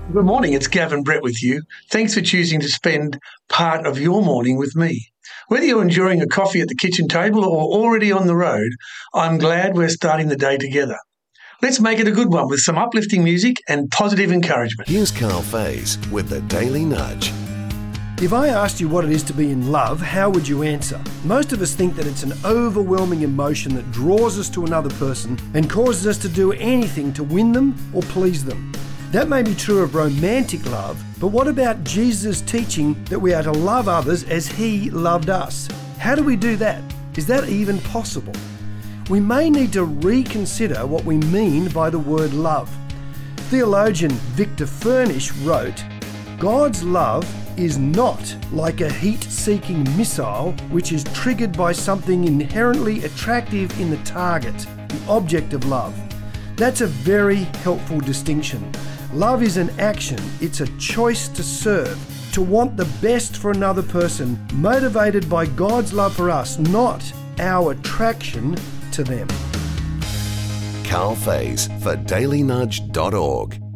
Good morning, it's Gavin Brett with you. Thanks for choosing to spend part of your morning with me. Whether you're enjoying a coffee at the kitchen table or already on the road, I'm glad we're starting the day together. Let's make it a good one with some uplifting music and positive encouragement. Here's Carl Faze with the Daily Nudge. If I asked you what it is to be in love, how would you answer? Most of us think that it's an overwhelming emotion that draws us to another person and causes us to do anything to win them or please them. That may be true of romantic love, but what about Jesus' teaching that we are to love others as he loved us? How do we do that? Is that even possible? We may need to reconsider what we mean by the word love. Theologian Victor Furnish wrote, "God's love is not like a heat-seeking missile which is triggered by something inherently attractive in the target, the object of love." That's a very helpful distinction. Love is an action. It's a choice to serve, to want the best for another person, motivated by God's love for us, not our attraction to them. Carl Faze for dailynudge.org.